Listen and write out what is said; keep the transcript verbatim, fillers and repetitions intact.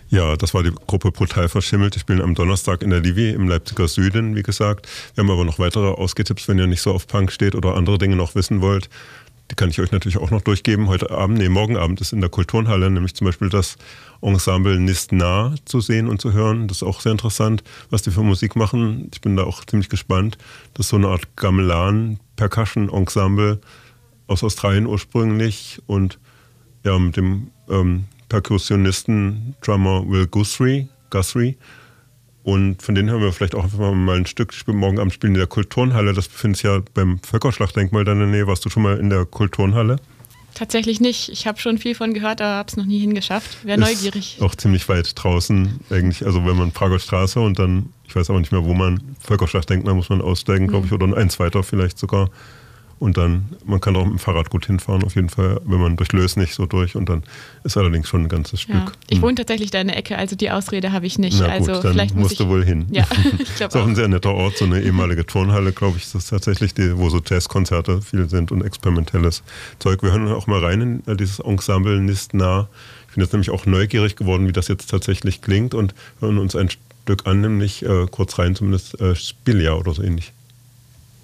Ja, das war die Gruppe Brutal Verschimmelt. Die spielen am Donnerstag in der Livi im Leipziger Süden, wie gesagt. Wir haben aber noch weitere Ausgehtipps, wenn ihr nicht so auf Punk steht oder andere Dinge noch wissen wollt. Die kann ich euch natürlich auch noch durchgeben. Heute Abend, nee, morgen Abend ist in der Kulturnhalle nämlich zum Beispiel das Ensemble Nistna zu sehen und zu hören. Das ist auch sehr interessant, was die für Musik machen. Ich bin da auch ziemlich gespannt. Das ist so eine Art Gamelan-Percussion-Ensemble aus Australien ursprünglich und ja, mit dem ähm, Perkussionisten, Drummer Will Guthrie, Guthrie. Und von denen hören wir vielleicht auch einfach mal ein Stück. Ich bin morgen Abend spielen in der Kulturnhalle. Das befindet sich ja beim Völkerschlachtdenkmal da in der Nähe. Warst du schon mal in der Kulturnhalle? Tatsächlich nicht. Ich habe schon viel von gehört, aber habe es noch nie hingeschafft. Wäre neugierig. Auch ziemlich weit draußen eigentlich. Also wenn man Prager Straße und dann, ich weiß aber nicht mehr, wo man, Völkerschlachtdenkmal muss man aussteigen, glaube ich, mhm. oder eins weiter vielleicht sogar. Und dann, man kann auch mit dem Fahrrad gut hinfahren, auf jeden Fall, wenn man durch Lösnich so durch. Und dann ist allerdings schon ein ganzes Stück. Ja. Ich wohne tatsächlich da in der Ecke, also die Ausrede habe ich nicht. Na also gut, dann vielleicht muss musst ich, du wohl hin. Ja, ich glaube ist auch ein sehr netter Ort, so eine ehemalige Turnhalle, glaube ich, ist das tatsächlich, die, wo so Jazzkonzerte viel sind und experimentelles Zeug. Wir hören auch mal rein in dieses Ensemble Nistna. Ich bin jetzt nämlich auch neugierig geworden, wie das jetzt tatsächlich klingt und hören uns ein Stück an, nämlich äh, kurz rein zumindest äh, Spilja oder so ähnlich.